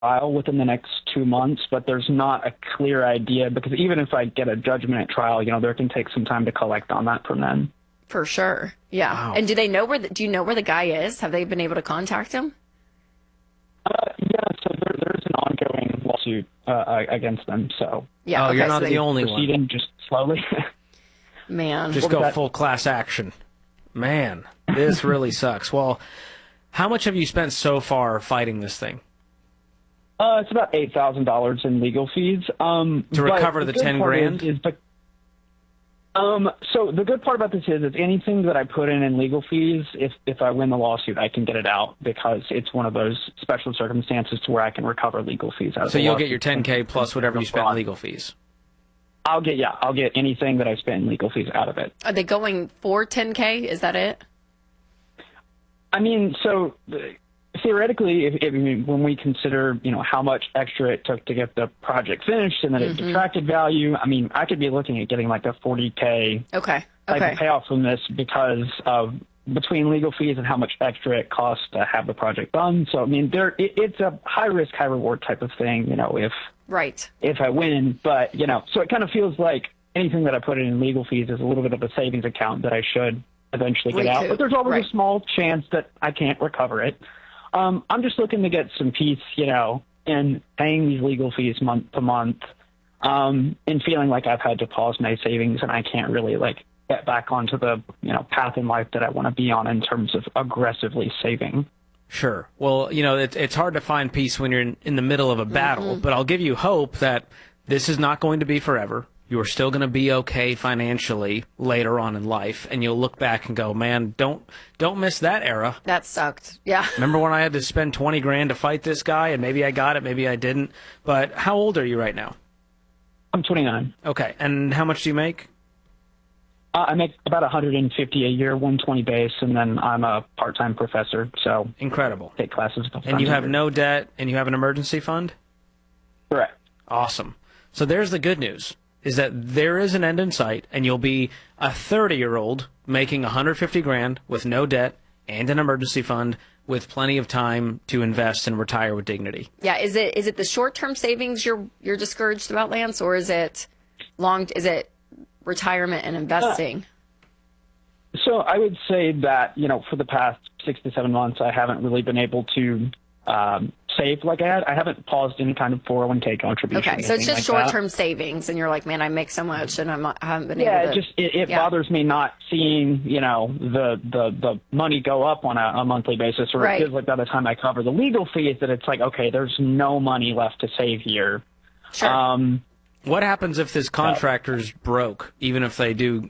trial within the next 2 months, but there's not a clear idea because even if I get a judgment at trial, there can take some time to collect on that from then. For sure. Yeah. Wow. And do you know where the guy is? Have they been able to contact him? Yeah, so there's an ongoing lawsuit against them. So Yeah. Oh, you're not so the only one. proceeding just slowly. Man. Just What was go that? full class action. Man, this really sucks. Well, how much have you spent so far fighting this thing? It's about $8,000 in legal fees. To recover the good 10 part grand? So the good part about this is anything that I put in legal fees, if I win the lawsuit, I can get it out because it's one of those special circumstances to where I can recover legal fees out of So the you'll lawsuit. get your 10K plus whatever you spent in legal fees. I'll get anything that I spent in legal fees out of it. Are they going for 10K? Is that it? I mean, so theoretically, when we consider, how much extra it took to get the project finished and that it detracted value, I mean, I could be looking at getting like a 40K Okay. type Okay. of payoff from this because of between legal fees and how much extra it costs to have the project done. So, I mean, it's a high risk, high reward type of thing, Right. if I win. But, so it kind of feels like anything that I put in legal fees is a little bit of a savings account that I should eventually get out. Recoup. But there's always Right. a small chance that I can't recover it. I'm just looking to get some peace, in paying these legal fees month to month, and feeling like I've had to pause my savings and I can't really get back onto the, path in life that I want to be on in terms of aggressively saving. Sure. Well, it's hard to find peace when you're in the middle of a battle, but I'll give you hope that this is not going to be forever. You're still going to be okay financially later on in life, and you'll look back and go, man, don't miss that era. That sucked. Yeah. Remember when I had to spend 20 grand to fight this guy, and maybe I got it, maybe I didn't. But how old are you right now? I'm 29. Okay. And how much do you make? I make about 150 a year, 120 base, and then I'm a part-time professor, so Incredible. take classes. And you have no debt, and you have an emergency fund? Correct. Awesome. So there's the good news, is that there is an end in sight, and you'll be a 30-year-old making 150 grand with no debt and an emergency fund with plenty of time to invest and retire with dignity. Yeah. Is it the short-term savings you're discouraged about, Lance, or is it retirement and investing? So I would say that, for the past 6 to 7 months, I haven't really been able to save like I had. I haven't paused any kind of 401k contribution. Okay, so it's anything just like that. short-term savings, and you're like, man, I make so much, and I haven't been Yeah, able to. it Yeah. bothers me not seeing, the money go up on a monthly basis, or Right. it feels like by the time I cover the legal fees that it's like, okay, there's no money left to save here. Sure. What happens if this contractor's broke, even if they do,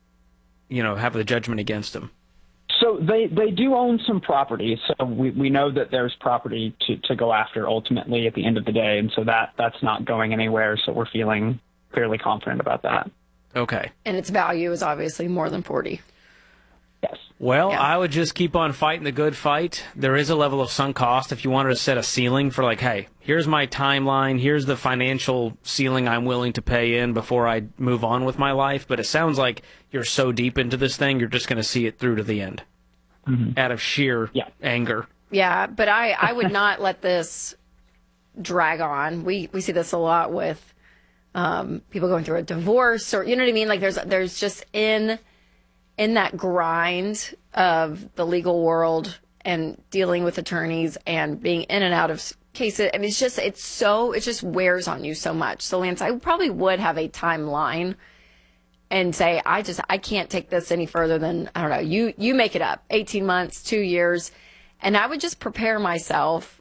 have the judgment against them? So they do own some property, so we know that there's property to go after ultimately at the end of the day, and so that's not going anywhere, so we're feeling fairly confident about that. Okay. And its value is obviously more than 40. Yes. Well, Yeah. I would just keep on fighting the good fight. There is a level of sunk cost. If you wanted to set a ceiling for hey, here's my timeline, here's the financial ceiling I'm willing to pay in before I move on with my life. But it sounds like you're so deep into this thing, you're just going to see it through to the end out of sheer anger. Yeah, but I would not let this drag on. We see this a lot with people going through a divorce, or you know what I mean? There's just in that grind of the legal world and dealing with attorneys and being in and out of cases. I mean, it just wears on you so much. So Lance, I probably would have a timeline and say, I can't take this any further than, I don't know, you make it up, 18 months, 2 years. And I would just prepare myself.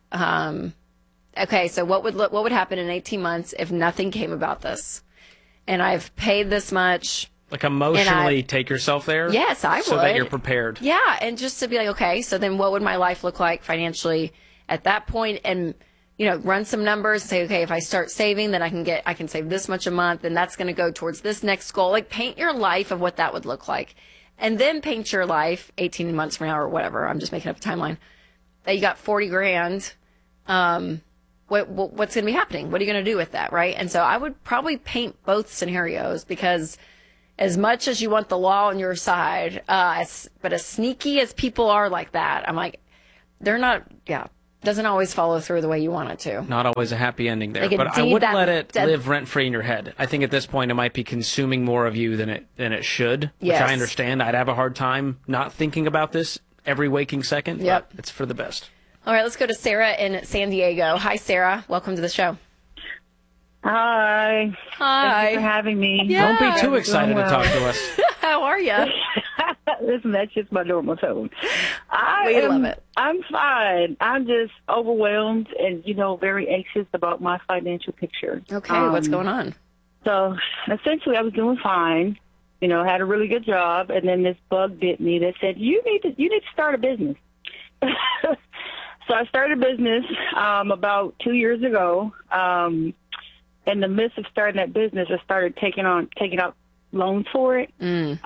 Okay, so what would happen in 18 months if nothing came about this? And I've paid this much. Emotionally take yourself there? Yes, I would. So that you're prepared. Yeah, and just to be like, okay, so then what would my life look like financially at that point? And, run some numbers and say, okay, if I start saving, then I can save this much a month, and that's going to go towards this next goal. Paint your life of what that would look like. And then paint your life 18 months from now or whatever. I'm just making up a timeline. That you got 40 grand. What's going to be happening? What are you going to do with that, right? And so I would probably paint both scenarios, because as much as you want the law on your side, but as sneaky as people are like that, I'm like, they're not doesn't always follow through the way you want it to. Not always a happy ending there, Like, but I indeed, wouldn't that- let it that- live rent-free in your head. I think at this point it might be consuming more of you than it should, which Yes. I understand. I'd have a hard time not thinking about this every waking second, Yep. but it's for the best. All right, let's go to Sarah in San Diego. Hi, Sarah. Welcome to the show. Hi. Hi. Thank you for having me. Yeah. Don't be too excited well. to talk to us. How are you? Listen, that's just my normal tone. We love it. I'm fine. I'm just overwhelmed and, very anxious about my financial picture. Okay, what's going on? So essentially I was doing fine, had a really good job, and then this bug bit me that said, you need to start a business. So I started a business about 2 years ago. In the midst of starting that business, I started taking out loans for it.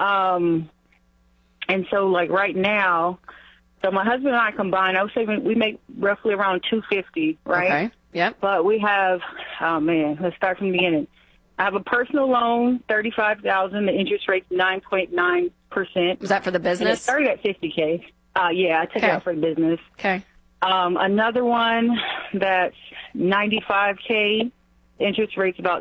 And so like right now, so my husband and I combined, I would say we make roughly around $250, right? Okay. Yep. But we have, let's start from the beginning. I have a personal loan, $35,000. The interest rate's 9.9%. Was that for the And it business? started at $50K. Yeah, I took it out for the business. Okay. Another one that's $95K. Interest rate's about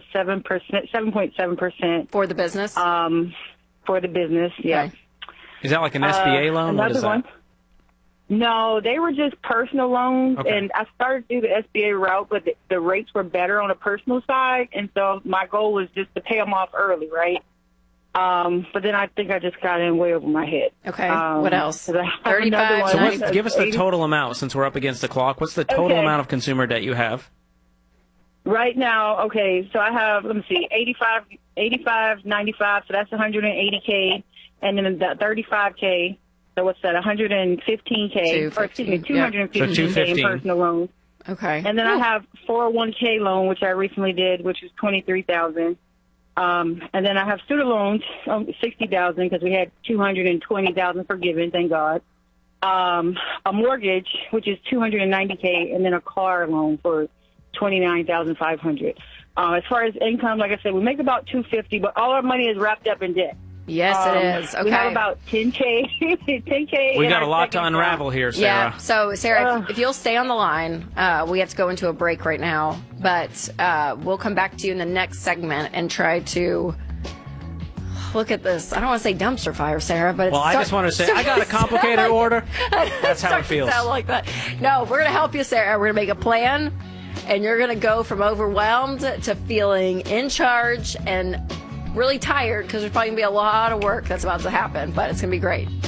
7.7%. For the business? For the business, yeah. Okay. Is that like an SBA loan? What is Another that? one. No, they were just personal loans, Okay. and I started to do the SBA route, but the rates were better on the personal side, and so my goal was just to pay them off early, right? But then I think I just got in way over my head. Okay. What else? 'Cause I have 35, another one So nice. that's give us the 80 total amount since we're up against the clock. What's the total Okay. amount of consumer debt you have? Right now, okay, so I have, let me see, 85, 95, so that's 180K, and then that 35K, so what's that, 115K, or excuse me, 215K So 215. in personal loans. Okay. And then I have 401K loan, which I recently did, which is $23,000. And then I have student loans, $60,000, because we had $220,000 forgiven, thank God. A mortgage, which is $290K, and then a car loan for $29,500. As far as income, like I said, we make about $250, but all our money is wrapped up in debt. Yes, it is. Okay. We have about $10K. $10K. We in got a our lot to second unravel here, Sarah. Yeah. So, Sarah, if you'll stay on the line, we have to go into a break right now, but we'll come back to you in the next segment and try to look at this. I don't want to say dumpster fire, Sarah, but Well, I just want to say, I got a complicated order. That's how it feels. Sound like that. No, we're going to help you, Sarah. We're going to make a plan, and you're going to go from overwhelmed to feeling in charge and really tired because there's probably going to be a lot of work that's about to happen, but it's going to be great.